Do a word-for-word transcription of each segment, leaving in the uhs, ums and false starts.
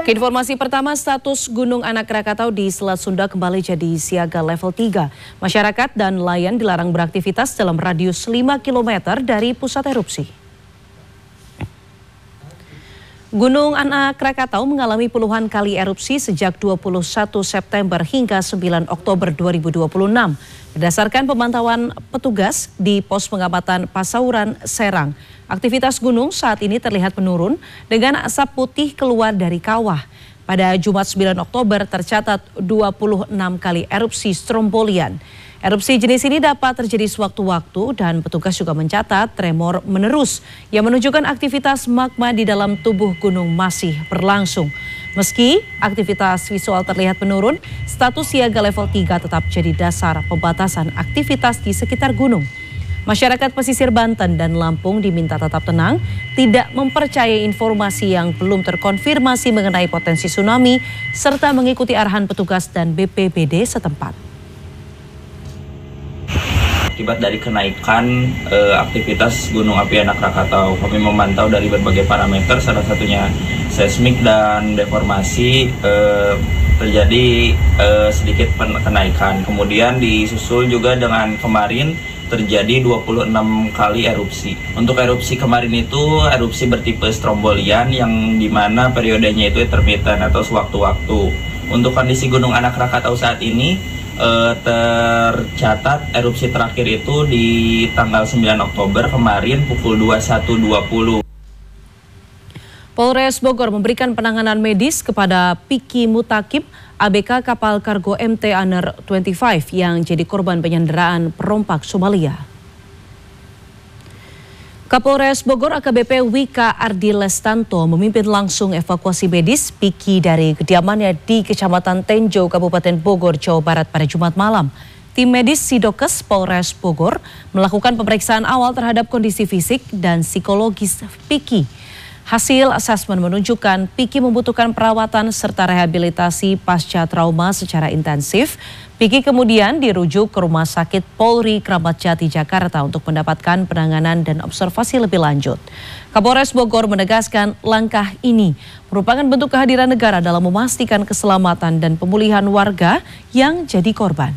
Keinformasi pertama, status Gunung Anak Krakatau di Selat Sunda kembali jadi siaga level tiga. Masyarakat dan nelayan dilarang beraktivitas dalam radius lima kilometer dari pusat erupsi. Gunung Anak Krakatau mengalami puluhan kali erupsi sejak dua puluh satu September hingga sembilan Oktober dua ribu dua puluh enam. Berdasarkan pemantauan petugas di pos pengamatan Pasauran, Serang, aktivitas gunung saat ini terlihat menurun dengan asap putih keluar dari kawah. Pada Jumat sembilan Oktober tercatat dua puluh enam kali erupsi strombolian. Erupsi jenis ini dapat terjadi sewaktu-waktu dan petugas juga mencatat tremor menerus yang menunjukkan aktivitas magma di dalam tubuh gunung masih berlangsung. Meski aktivitas visual terlihat menurun, status siaga level tiga tetap jadi dasar pembatasan aktivitas di sekitar gunung. Masyarakat pesisir Banten dan Lampung diminta tetap tenang, tidak mempercayai informasi yang belum terkonfirmasi mengenai potensi tsunami, serta mengikuti arahan petugas dan B P B D setempat. Akibat dari kenaikan e, aktivitas Gunung Api Anak Krakatau, kami memantau dari berbagai parameter, salah satunya seismik dan deformasi e, terjadi e, sedikit kenaikan. Kemudian disusul juga dengan kemarin terjadi dua puluh enam kali erupsi. Untuk erupsi kemarin itu erupsi bertipe strombolian yang dimana periodenya itu intermittent atau sewaktu-waktu. Untuk kondisi Gunung Anak Krakatau saat ini Uh, tercatat erupsi terakhir itu di tanggal sembilan Oktober kemarin pukul dua puluh satu dua puluh. Polres Bogor memberikan penanganan medis kepada Piki Mutakib, A B K kapal kargo M T Aner dua puluh lima yang jadi korban penyanderaan perompak Somalia. Kapolres Bogor A K B P Wika Ardi Lestanto memimpin langsung evakuasi medis Piki dari kediamannya di Kecamatan Tenjo, Kabupaten Bogor, Jawa Barat pada Jumat malam. Tim medis Sidokes Polres Bogor melakukan pemeriksaan awal terhadap kondisi fisik dan psikologis Piki. Hasil asesmen menunjukkan Piki membutuhkan perawatan serta rehabilitasi pasca trauma secara intensif. Piki kemudian dirujuk ke Rumah Sakit Polri Kramat Jati, Jakarta untuk mendapatkan penanganan dan observasi lebih lanjut. Kapolres Bogor menegaskan langkah ini merupakan bentuk kehadiran negara dalam memastikan keselamatan dan pemulihan warga yang jadi korban.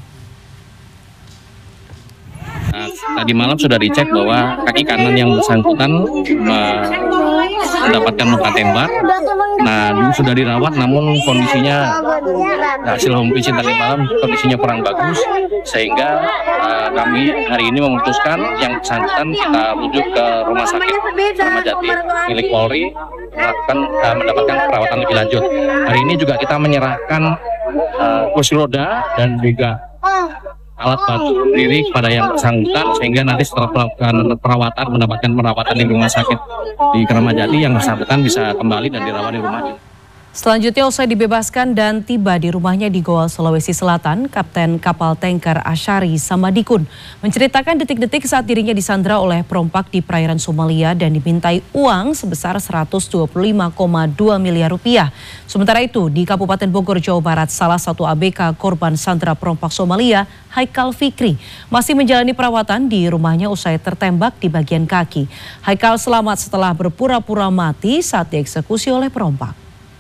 Nah, tadi malam sudah dicek bahwa kaki kanan yang bersangkutan mendapatkan luka tembak. Nah, sudah dirawat namun kondisinya hasil home visit tadi malam kondisinya kurang bagus, sehingga uh, kami hari ini memutuskan yang bersangkutan kita rujuk ke Rumah Sakit Kramat Jati milik Polri melakukan uh, mendapatkan perawatan lebih lanjut. Hari ini juga kita menyerahkan uh, kursi roda dan juga alat bantu diri kepada yang bersangkutan, sehingga nanti setelah melakukan perawatan mendapatkan perawatan di rumah sakit di Kramat Jati, yang bersangkutan bisa kembali dan dirawat di rumahnya. Selanjutnya usai dibebaskan dan tiba di rumahnya di Goa, Sulawesi Selatan, Kapten Kapal Tanker Asyari Samadikun menceritakan detik-detik saat dirinya disandra oleh perompak di perairan Somalia dan dimintai uang sebesar seratus dua puluh lima koma dua miliar rupiah. Sementara itu di Kabupaten Bogor, Jawa Barat, salah satu A B K korban sandra perompak Somalia, Haikal Fikri, masih menjalani perawatan di rumahnya usai tertembak di bagian kaki. Haikal selamat setelah berpura-pura mati saat dieksekusi oleh perompak.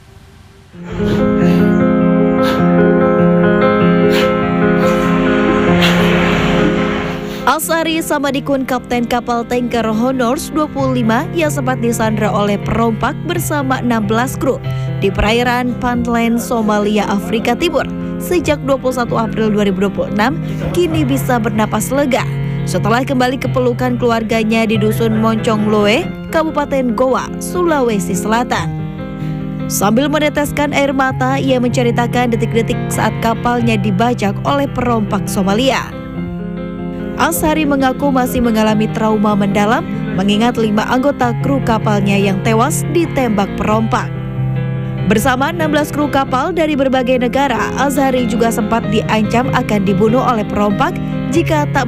Asyari Samadikun, Kapten Kapal Tanker Honors dua puluh lima yang sempat disandra oleh perompak bersama enam belas kru di perairan Puntland, Somalia, Afrika Timur sejak dua puluh satu April dua ribu dua puluh enam, kini bisa bernapas lega setelah kembali ke pelukan keluarganya di Dusun Moncongloe, Kabupaten Goa, Sulawesi Selatan. Sambil meneteskan air mata, ia menceritakan detik-detik saat kapalnya dibajak oleh perompak Somalia. Asyari mengaku masih mengalami trauma mendalam mengingat lima anggota kru kapalnya yang tewas ditembak perompak. Bersama enam belas kru kapal dari berbagai negara, Asyari juga sempat diancam akan dibunuh oleh perompak jika tak